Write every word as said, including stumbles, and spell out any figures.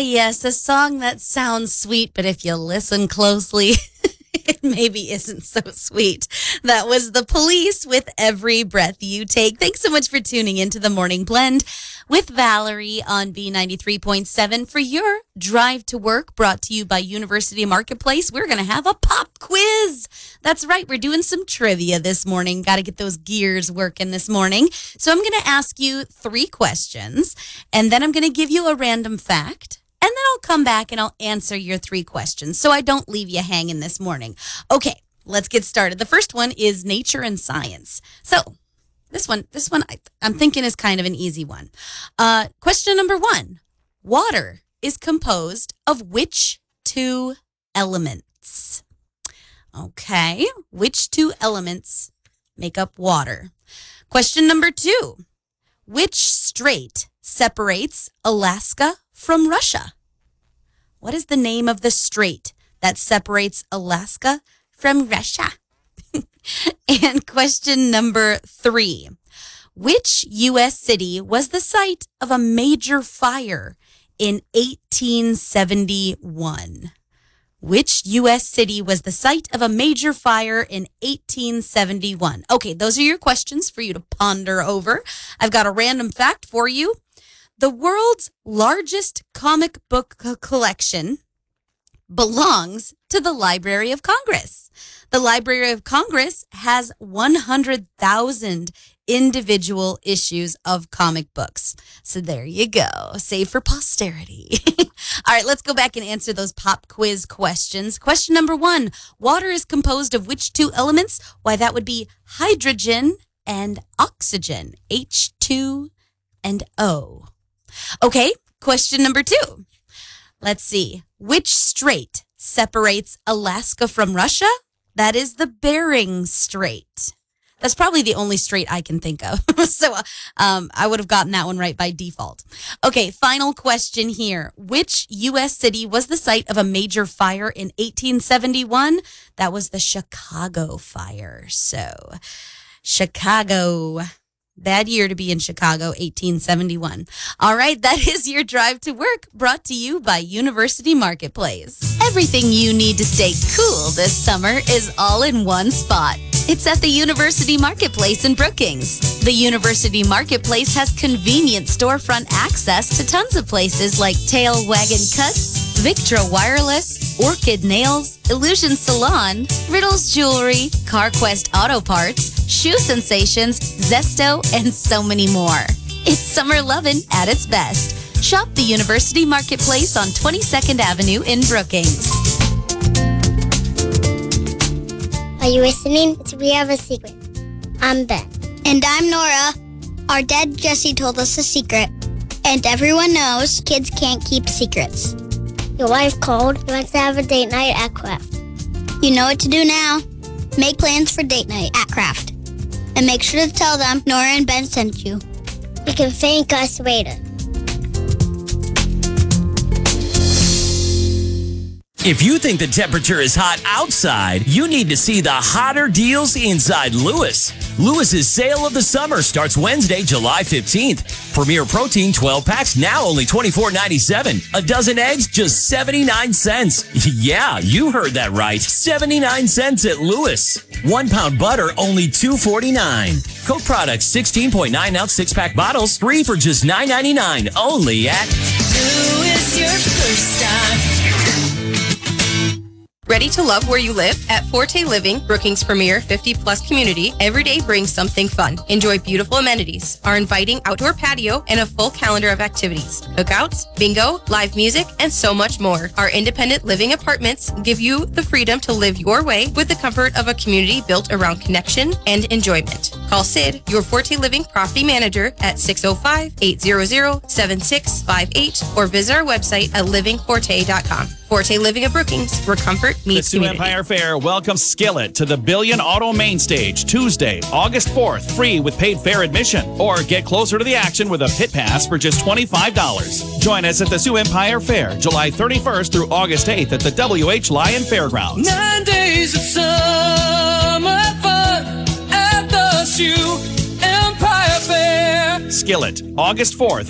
yes, a song that sounds sweet, but if you listen closely, it maybe isn't so sweet. That was The Police with Every Breath You Take. Thanks so much for tuning into the Morning Blend with Valerie on B ninety-three point seven. For your drive to work, brought to you by University Marketplace, we're going to have a pop quiz. That's right, we're doing some trivia this morning. Got to get those gears working this morning. So I'm going to ask you three questions, and then I'm going to give you a random fact. And then I'll come back and I'll answer your three questions so I don't leave you hanging this morning. Okay, let's get started. The first one is nature and science. So this one, this one I, I'm thinking is kind of an easy one. Uh, question number one, water is composed of which two elements? Okay, which two elements make up water? Question number two, which strait separates Alaska from Russia? What is the name of the strait that separates Alaska from Russia? And question number three, which U S city was the site of a major fire in eighteen seventy-one? Which U S city was the site of a major fire in eighteen seventy-one? Okay, those are your questions for you to ponder over. I've got a random fact for you. The world's largest comic book co- collection belongs to the Library of Congress. The Library of Congress has one hundred thousand individual issues of comic books. So there you go. Save for posterity. All right, let's go back and answer those pop quiz questions. Question number one, water is composed of which two elements? Why, that would be hydrogen and oxygen, H two and O. Okay, question number two. Let's see. Which strait separates Alaska from Russia? That is the Bering Strait. That's probably the only strait I can think of. so um, I would have gotten that one right by default. Okay, final question here. Which U S city was the site of a major fire in eighteen seventy-one? That was the Chicago fire. So, Chicago. Bad year to be in Chicago, eighteen seventy-one. All right, that is your drive to work, brought to you by University Marketplace. Everything you need to stay cool this summer is all in one spot. It's at the University Marketplace in Brookings. The University Marketplace has convenient storefront access to tons of places like Tail Wagon Cuts, Victra Wireless, Orchid Nails, Illusion Salon, Riddles Jewelry, CarQuest Auto Parts, Shoe Sensations, Zesto, and so many more. It's summer lovin' at its best. Shop the University Marketplace on twenty-second Avenue in Brookings. Are you listening? It's We Have a Secret. I'm Ben. And I'm Nora. Our dad Jesse told us a secret. And everyone knows kids can't keep secrets. Your wife called and wants to have a date night at Craft. You know what to do now. Make plans for date night at Craft. And make sure to tell them Nora and Ben sent you. You can thank us later. If you think the temperature is hot outside, you need to see the hotter deals inside Lewis. Lewis's sale of the summer starts Wednesday, July fifteenth. Premier Protein twelve packs now only twenty-four ninety-seven. A dozen eggs just seventy-nine cents. Yeah, you heard that right. seventy-nine cents at Lewis. One pound butter only two forty-nine. Coke products sixteen point nine ounce six pack bottles free for just nine ninety-nine. Only at Lewis, your first time. Ready to love where you live? At Forte Living, Brookings' premier fifty plus community, every day brings something fun. Enjoy beautiful amenities, our inviting outdoor patio, and a full calendar of activities. Cookouts, bingo, live music, and so much more. Our independent living apartments give you the freedom to live your way with the comfort of a community built around connection and enjoyment. Call Sid, your Forte Living property manager, at six oh five, eight hundred, seven six five eight or visit our website at living forte dot com. Forte Living of Brookings, where comfort meets the Sioux community. Empire Fair welcomes Skillet to the Billion Auto Main Stage Tuesday, August fourth, free with paid fare admission. Or get closer to the action with a pit pass for just twenty-five dollars. Join us at the Sioux Empire Fair, July thirty-first through August eighth at the W H Lyon Fairgrounds. Nine days of summer fun at the Sioux Empire Fair. Skillet, August fourth.